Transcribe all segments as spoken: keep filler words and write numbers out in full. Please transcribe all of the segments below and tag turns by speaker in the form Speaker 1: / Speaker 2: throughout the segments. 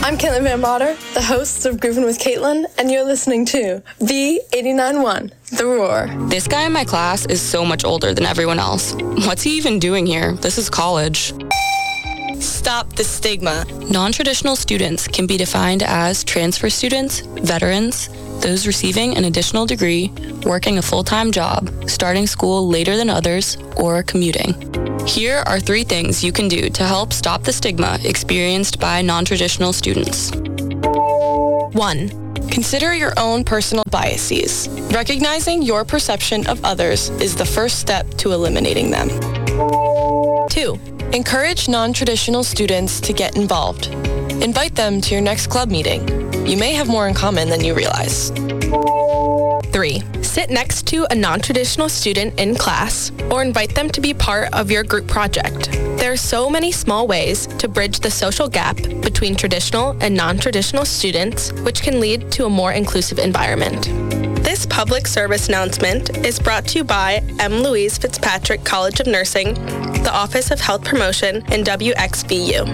Speaker 1: I'm Caitlin Van Botter, the host of Groovin' with Caitlin, and you're listening to V eighty-nine point one, The Roar.
Speaker 2: This guy in my class is so much older than everyone else. What's he even doing here? This is college.
Speaker 3: Stop the stigma.
Speaker 2: Non-traditional students can be defined as transfer students, veterans, those receiving an additional degree, working a full-time job, starting school later than others, or commuting. Here are three things you can do to help stop the stigma experienced by non-traditional students.
Speaker 3: One, consider your own personal biases. Recognizing your perception of others is the first step to eliminating them. Two, encourage non-traditional students to get involved. Invite them to your next club meeting. You may have more in common than you realize. Three, sit next to a non-traditional student in class or invite them to be part of your group project. There are so many small ways to bridge the social gap between traditional and non-traditional students, which can lead to a more inclusive environment. This public service announcement is brought to you by M. Louise Fitzpatrick College of Nursing, the Office of Health Promotion, and W X V U.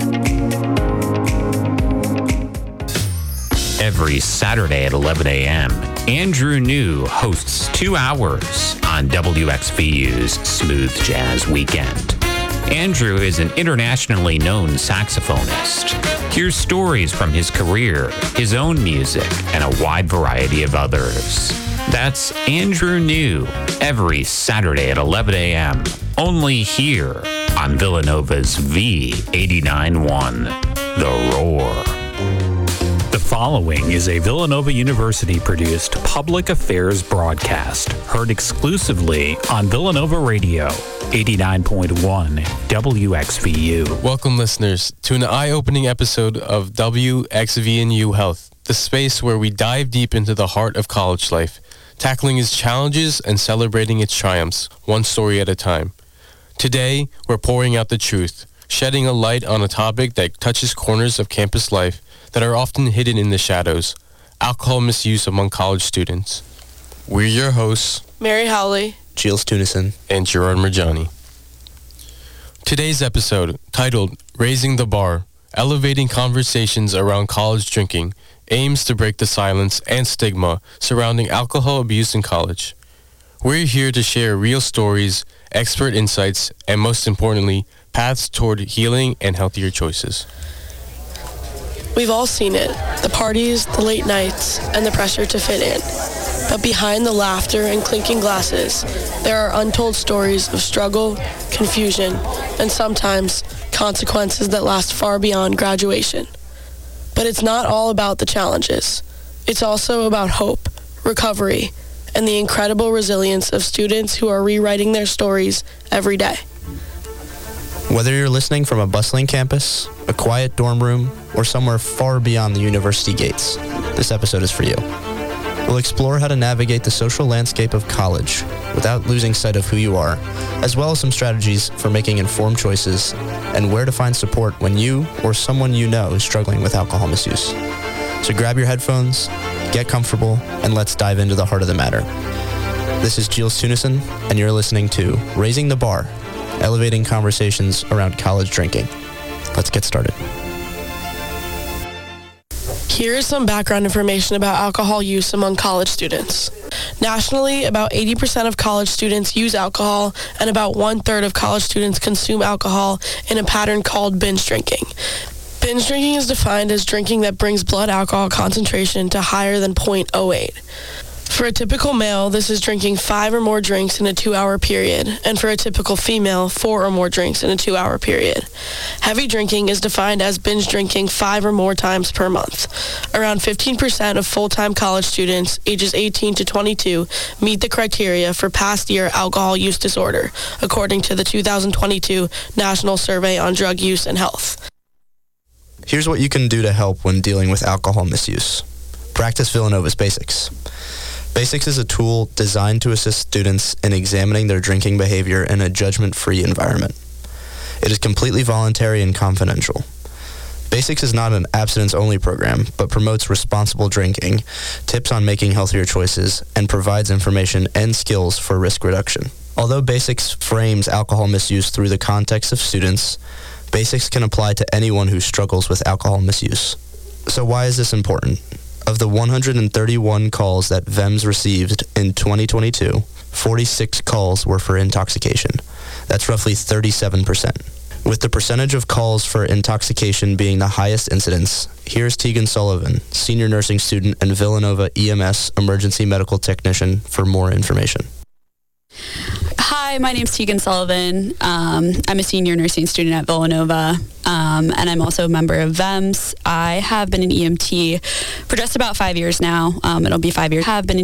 Speaker 4: Every Saturday at eleven a.m., Andrew New hosts two hours on W X V U's Smooth Jazz Weekend. Andrew is an internationally known saxophonist. Hear stories from his career, his own music, and a wide variety of others. That's Andrew New, every Saturday at eleven a.m., only here on Villanova's V eighty-nine point one, The Roar.
Speaker 5: The following is a Villanova University-produced public affairs broadcast, heard exclusively on Villanova Radio, eighty-nine point one W X V U.
Speaker 6: Welcome, listeners, to an eye-opening episode of W X V N U Health, the space where we dive deep into the heart of college life, tackling its challenges and celebrating its triumphs, one story at a time. Today, we're pouring out the truth, shedding a light on a topic that touches corners of campus life that are often hidden in the shadows: alcohol misuse among college students. We're your hosts,
Speaker 3: Mary Howley,
Speaker 7: Giles Tunison,
Speaker 6: and Gerard Merjani. Today's episode, titled Raising the Bar, Elevating Conversations Around College Drinking, aims to break the silence and stigma surrounding alcohol abuse in college. We're here to share real stories, expert insights, and most importantly, paths toward healing and healthier choices.
Speaker 8: We've all seen it, the parties, the late nights, and the pressure to fit in. But behind the laughter and clinking glasses, there are untold stories of struggle, confusion, and sometimes consequences that last far beyond graduation. But it's not all about the challenges. It's also about hope, recovery, and the incredible resilience of students who are rewriting their stories every day.
Speaker 7: Whether you're listening from a bustling campus, a quiet dorm room, or somewhere far beyond the university gates, this episode is for you. We'll explore how to navigate the social landscape of college without losing sight of who you are, as well as some strategies for making informed choices and where to find support when you or someone you know is struggling with alcohol misuse. So grab your headphones, get comfortable, and let's dive into the heart of the matter. This is Giles Tunison, and you're listening to Raising the Bar, Elevating Conversations Around College Drinking. Let's get started.
Speaker 8: Here is some background information about alcohol use among college students. Nationally, about eighty percent of college students use alcohol, and about one-third of college students consume alcohol in a pattern called binge drinking. Binge drinking is defined as drinking that brings blood alcohol concentration to higher than zero point zero eight. For a typical male, this is drinking five or more drinks in a two-hour period, and for a typical female, four or more drinks in a two-hour period. Heavy drinking is defined as binge drinking five or more times per month. Around fifteen percent of full-time college students, ages eighteen to twenty-two, meet the criteria for past year alcohol use disorder, according to the two thousand twenty-two National Survey on Drug Use and Health.
Speaker 7: Here's what you can do to help when dealing with alcohol misuse. Practice Villanova's Basics. Basics is a tool designed to assist students in examining their drinking behavior in a judgment-free environment. It is completely voluntary and confidential. Basics is not an abstinence-only program, but promotes responsible drinking, tips on making healthier choices, and provides information and skills for risk reduction. Although Basics frames alcohol misuse through the context of students, Basics can apply to anyone who struggles with alcohol misuse. So why is this important? Of the one hundred thirty-one calls that V E M S received in twenty twenty-two, forty-six calls were for intoxication. That's roughly thirty-seven percent. With the percentage of calls for intoxication being the highest incidence, here's Tegan Sullivan, senior nursing student and Villanova E M S emergency medical technician, for more information.
Speaker 9: Hi, my name's Tegan Sullivan. Um, I'm a senior nursing student at Villanova, um, and I'm also a member of V E M S. I have been an E M T for just about five years now. Um, it'll be five years. Have been an